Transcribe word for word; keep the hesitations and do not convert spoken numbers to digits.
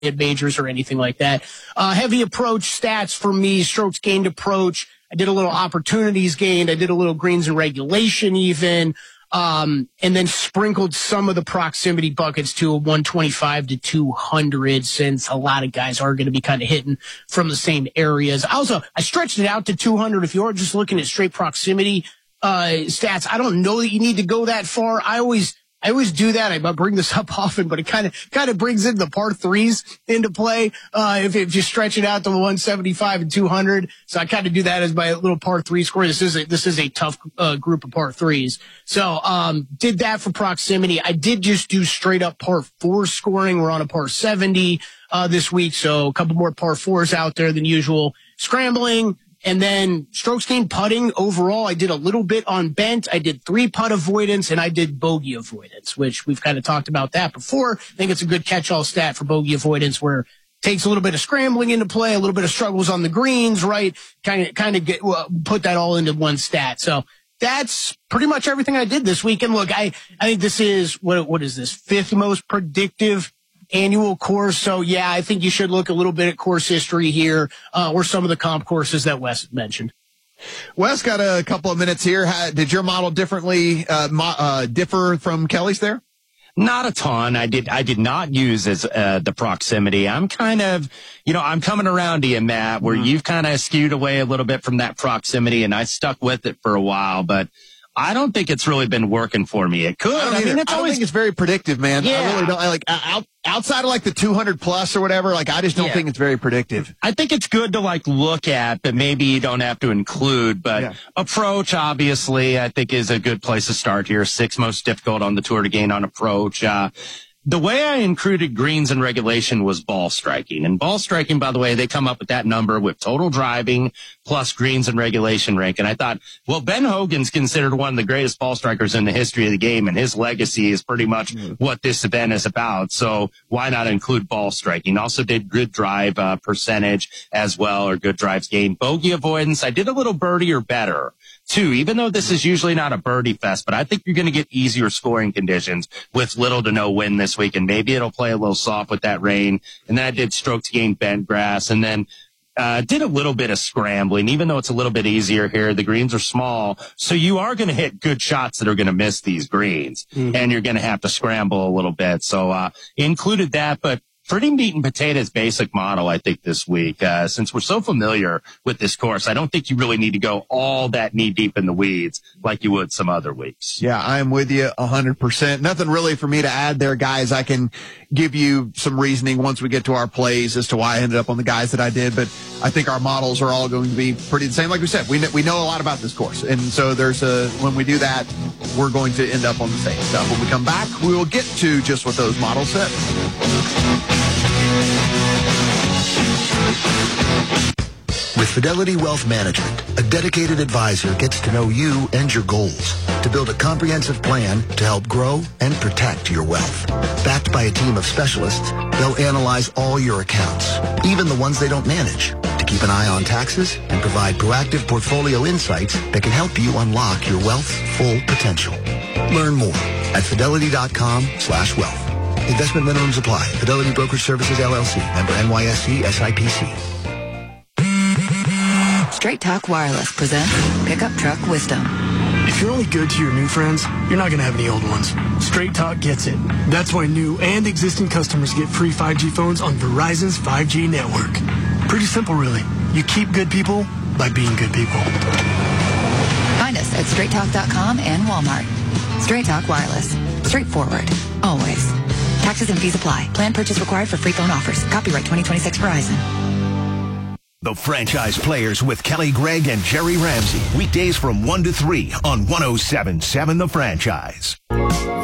at majors or anything like that. Uh, heavy approach stats for me, strokes gained approach. I did a little opportunities gained. I did a little greens and regulation even. Um, and then sprinkled some of the proximity buckets to a one twenty-five to two hundred, since a lot of guys are going to be kind of hitting from the same areas. Also, I stretched it out to two hundred. If you're just looking at straight proximity, uh, stats, I don't know that you need to go that far. I always, I always do that. I bring this up often, but it kind of, kind of brings in the par threes into play. Uh, if, if you stretch it out to one seventy-five and two hundred. So I kind of do that as my little par three score. This is a, this is a tough, uh, group of par threes. So, um, did that for proximity. I did just do straight up par four scoring. We're on a par seventy, uh, this week. So a couple more par fours out there than usual. Scrambling. And then strokes gained putting overall, I did a little bit on bent. I did three putt avoidance, and I did bogey avoidance, which we've kind of talked about that before. I think it's a good catch-all stat for bogey avoidance, where it takes a little bit of scrambling into play, a little bit of struggles on the greens, right? Kind of, kind of get, well, put that all into one stat. So that's pretty much everything I did this week. And look, I, I think this is, what, what is this? Fifth most predictive annual course. So yeah, I think you should look a little bit at course history here, uh, or some of the comp courses that Wes mentioned. Wes, got a couple of minutes here. How, did your model differently, uh, mo- uh, differ from Kelly's there? Not a ton. I did, I did not use as, uh, the proximity. I'm kind of, you know, I'm coming around to you, Matt, where mm. you've kind of skewed away a little bit from that proximity, and I stuck with it for a while, but I don't think it's really been working for me. It could. I, I mean, it's I don't always, think it's very predictive, man. Yeah. I really don't. I like out, outside of like the two hundred plus or whatever. Like, I just don't yeah. think it's very predictive. I think it's good to like look at, but maybe you don't have to include. But yeah. approach, obviously, I think is a good place to start here. Sixth most difficult on the tour to gain on approach. Uh, The way I included greens in regulation was ball striking. And ball striking, by the way, they come up with that number with total driving plus greens and regulation rank. And I thought, well, Ben Hogan's considered one of the greatest ball strikers in the history of the game, and his legacy is pretty much mm. what this event is about. So why not include ball striking? Also did good drive uh, percentage as well, or good drives gained. Bogey avoidance, I did a little birdie or better too, even though this is usually not a birdie fest, but I think you're going to get easier scoring conditions with little to no wind this week, and maybe it'll play a little soft with that rain. And then I did strokes gained bent grass, and then uh did a little bit of scrambling, even though it's a little bit easier here. The greens are small, so you are going to hit good shots that are going to miss these greens, mm-hmm. and you're going to have to scramble a little bit. So uh included that, but pretty meat and potatoes basic model, I think, this week. Uh, since we're so familiar with this course, I don't think you really need to go all that knee deep in the weeds like you would some other weeks. Yeah, I am with you one hundred percent. Nothing really for me to add there, guys. I can give you some reasoning once we get to our plays as to why I ended up on the guys that I did, but I think our models are all going to be pretty the same. Like we said, we, we know a lot about this course, and so there's a, when we do that, we're going to end up on the same stuff. When we come back, we will get to just what those models said. With Fidelity Wealth Management, a dedicated advisor gets to know you and your goals to build a comprehensive plan to help grow and protect your wealth. Backed by a team of specialists, they'll analyze all your accounts, even the ones they don't manage, to keep an eye on taxes and provide proactive portfolio insights that can help you unlock your wealth's full potential. Learn more at fidelity.com slash wealth. Investment minimums apply. Fidelity Brokerage Services, L L C. Member N Y S E, S I P C. Straight Talk Wireless presents Pickup Truck Wisdom. If you're only good to your new friends, you're not going to have any old ones. Straight Talk gets it. That's why new and existing customers get free five G phones on Verizon's five G network. Pretty simple, really. You keep good people by being good people. Find us at straight talk dot com and Walmart. Straight Talk Wireless. Straightforward. Always. Taxes and fees apply. Plan purchase required for free phone offers. Copyright twenty twenty-six Verizon. The Franchise Players with Kelly Gregg and Jerry Ramsey. Weekdays from one to three on one oh seven point seven The Franchise.